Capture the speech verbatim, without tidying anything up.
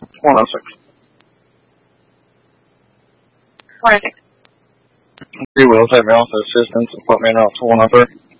one oh six. one oh six. We will take me off the assistance and put me in out to one oh three.